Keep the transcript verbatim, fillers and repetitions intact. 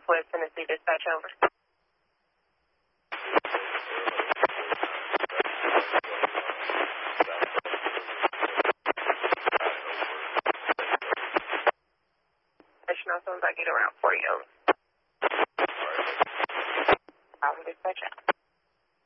Northwest Tennessee dispatch, over. I'll soon as I get around for you. Over. I'll dispatch out.